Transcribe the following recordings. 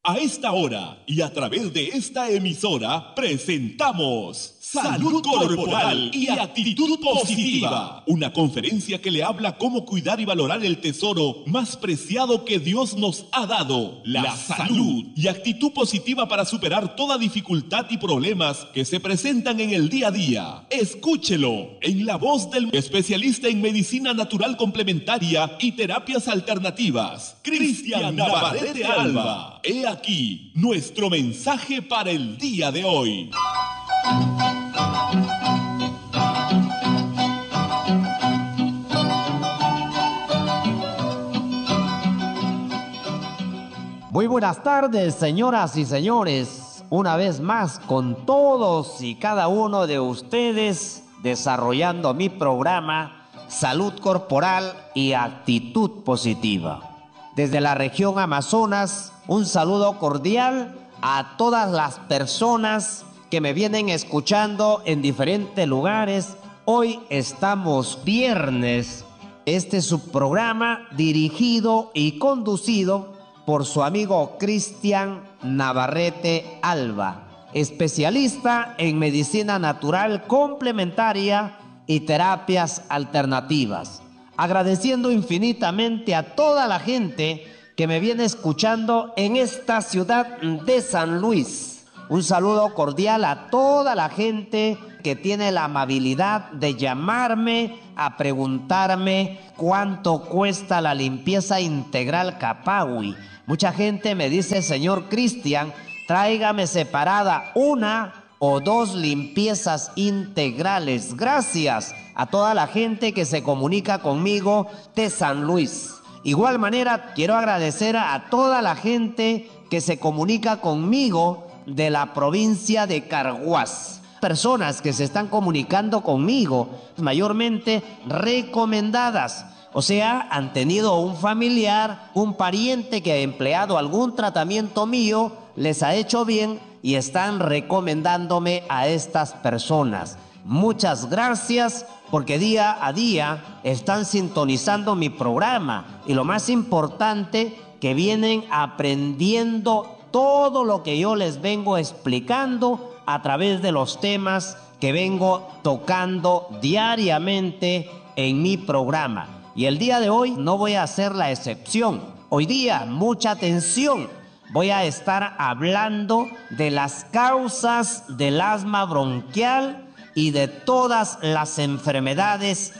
A esta hora y a través de esta emisora presentamos Salud Corporal y Actitud Positiva, una conferencia que le habla cómo cuidar y valorar el tesoro más preciado que Dios nos ha dado, la salud, y actitud positiva para superar toda dificultad y problemas que se presentan en el día a día. Escúchelo en la voz del especialista en medicina natural complementaria y terapias alternativas, Cristian Navarrete Alba. He aquí nuestro mensaje para el día de hoy. Muy buenas tardes, señoras y señores. Una vez más con todos y cada uno de ustedes desarrollando mi programa Salud Corporal y Actitud Positiva. Desde la región Amazonas, un saludo cordial a todas las personas que me vienen escuchando en diferentes lugares. Hoy estamos viernes. Este es su programa dirigido y conducido por su amigo Cristian Navarrete Alba, especialista en medicina natural complementaria y terapias alternativas. Agradeciendo infinitamente a toda la gente que me viene escuchando en esta ciudad de San Luis. Un saludo cordial a toda la gente que tiene la amabilidad de llamarme a preguntarme cuánto cuesta la limpieza integral Capawi. Mucha gente me dice, señor Cristian, tráigame separada una o dos limpiezas integrales. Gracias a toda la gente que se comunica conmigo de San Luis. Igual manera, quiero agradecer a toda la gente que se comunica conmigo de la provincia de Carhuaz. Personas que se están comunicando conmigo, mayormente recomendadas. O sea, han tenido un familiar, un pariente que ha empleado algún tratamiento mío, les ha hecho bien y están recomendándome a estas personas. Muchas gracias porque día a día están sintonizando mi programa y lo más importante, que vienen aprendiendo todo lo que yo les vengo explicando a través de los temas que vengo tocando diariamente en mi programa. Y el día de hoy no voy a hacer la excepción. Hoy día, mucha atención, voy a estar hablando de las causas del asma bronquial y de todas las enfermedades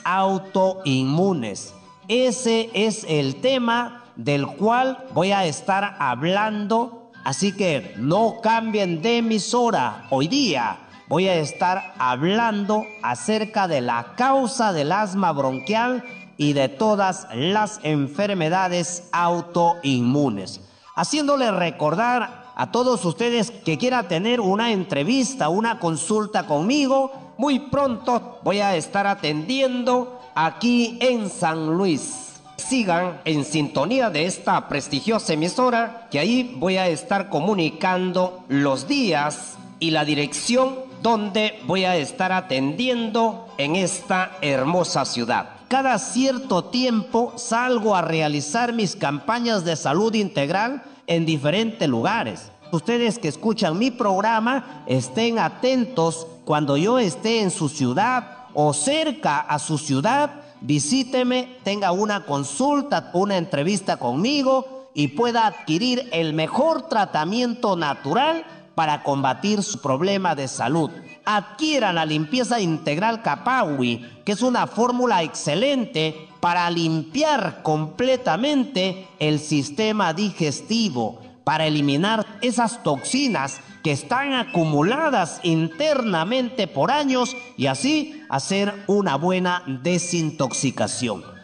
autoinmunes. Ese es el tema del cual voy a estar hablando, así que no cambien de emisora. Hoy día voy a estar hablando acerca de la causa del asma bronquial y de todas las enfermedades autoinmunes. Haciéndole recordar a todos ustedes que quieran tener una entrevista, una consulta conmigo, muy pronto voy a estar atendiendo aquí en San Luis. Sigan en sintonía de esta prestigiosa emisora, que ahí voy a estar comunicando los días y la dirección donde voy a estar atendiendo en esta hermosa ciudad. Cada cierto tiempo salgo a realizar mis campañas de salud integral en diferentes lugares. Ustedes que escuchan mi programa, estén atentos cuando yo esté en su ciudad o cerca a su ciudad. Visíteme, tenga una consulta, una entrevista conmigo y pueda adquirir el mejor tratamiento natural para combatir su problema de salud. Adquieran la limpieza integral Capawi, que es una fórmula excelente para limpiar completamente el sistema digestivo, para eliminar esas toxinas que están acumuladas internamente por años y así hacer una buena desintoxicación.